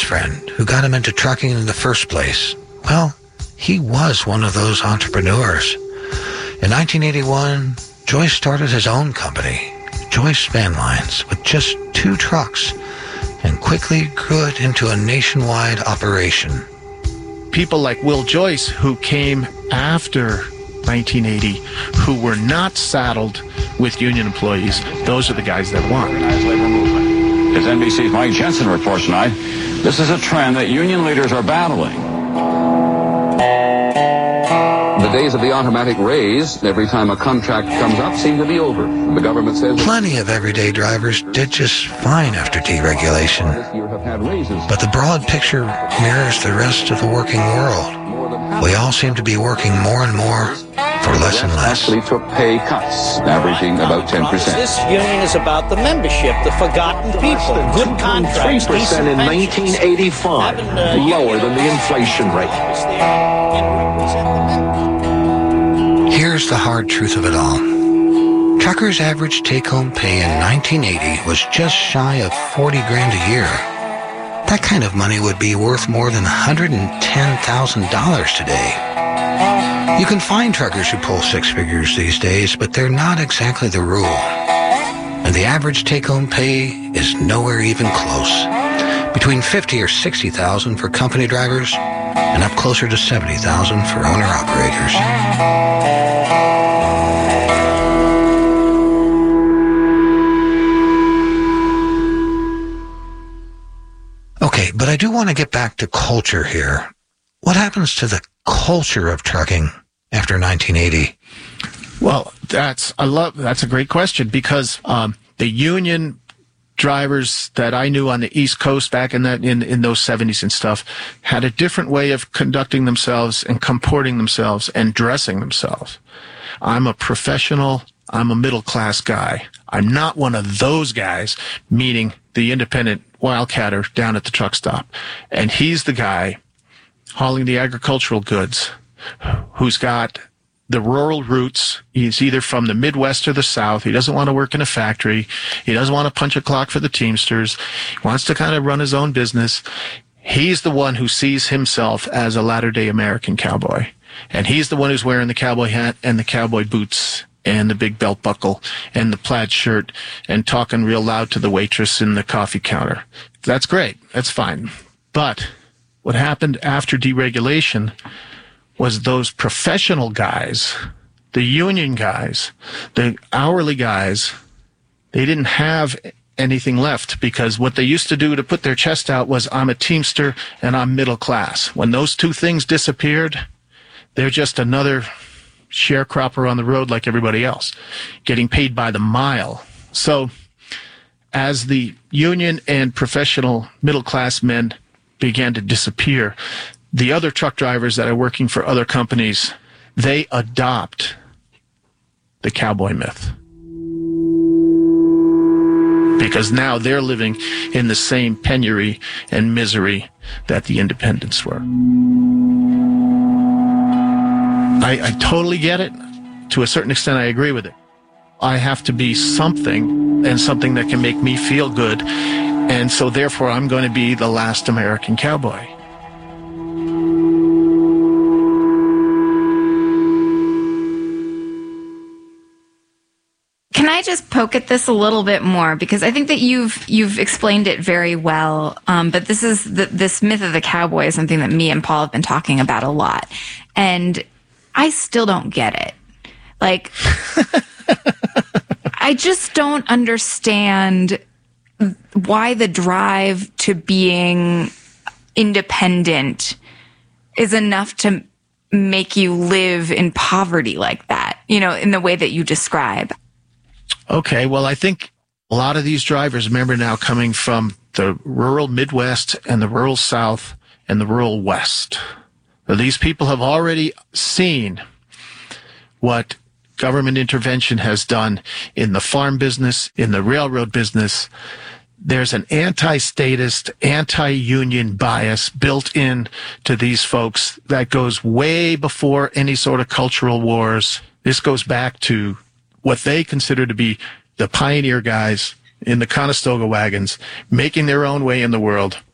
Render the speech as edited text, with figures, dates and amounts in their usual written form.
friend who got him into trucking in the first place. Well, he was one of those entrepreneurs. In 1981, Joyce started his own company, Joyce Van Lines, with just 2 trucks, and quickly grew it into a nationwide operation. People like Will Joyce, who came after 1980, who were not saddled with union employees, those are the guys that won. Labor movement. As NBC's Mike Jensen reports tonight, this is a trend that union leaders are battling. The days of the automatic raise, every time a contract comes up, seem to be over. The government says... Plenty of everyday drivers did just fine after deregulation. But the broad picture mirrors the rest of the working world. We all seem to be working more and more for less and less. Actually took pay cuts, averaging about 10%. This union is about the membership, the forgotten people, good contracts, 3% in 1985, lower than the inflation rate. Here's the hard truth of it all. Truckers' average take-home pay in 1980 was just shy of $40,000 a year. That kind of money would be worth more than $110,000 today. You can find truckers who pull 6 figures these days, but they're not exactly the rule. And the average take-home pay is nowhere even close. Between $50,000 or $60,000 for company drivers, and up closer to $70,000 for owner-operators. Okay, but I do want to get back to culture here. What happens to the culture of trucking after 1980? Well, that's a great question, because the union drivers that I knew on the East Coast back in those 70s and stuff had a different way of conducting themselves and comporting themselves and dressing themselves. I'm a professional. I'm a middle-class guy. I'm not one of those guys, meaning the independent wildcatter down at the truck stop. And he's the guy hauling the agricultural goods who's got the rural roots. He's either from the Midwest or the South. He doesn't want to work in a factory. He doesn't want to punch a clock for the Teamsters. He wants to kind of run his own business. He's the one who sees himself as a latter-day American cowboy. And he's the one who's wearing the cowboy hat and the cowboy boots and the big belt buckle and the plaid shirt and talking real loud to the waitress in the coffee counter. That's great. That's fine. But what happened after deregulation was those professional guys, the union guys, the hourly guys, they didn't have anything left, because what they used to do to put their chest out was, I'm a Teamster and I'm middle class. When those two things disappeared, they're just another sharecropper on the road like everybody else, getting paid by the mile. So as the union and professional middle class men began to disappear, the other truck drivers that are working for other companies, they adopt the cowboy myth, because now they're living in the same penury and misery that the independents were. I totally get it. To a certain extent, I agree with it. I have to be something, and something that can make me feel good, and so therefore I'm going to be the last American cowboy. Can I just poke at this a little bit more? Because I think that you've explained it very well. But this is this myth of the cowboy is something that me and Paul have been talking about a lot. And I still don't get it. Like, I just don't understand why the drive to being independent is enough to make you live in poverty like that, you know, in the way that you describe. Okay, well, I think a lot of these drivers, remember now, coming from the rural Midwest and the rural South and the rural West. So these people have already seen what government intervention has done in the farm business, in the railroad business. There's an anti-statist, anti-union bias built in to these folks that goes way before any sort of cultural wars. This goes back to what they consider to be the pioneer guys in the Conestoga wagons, making their own way in the world,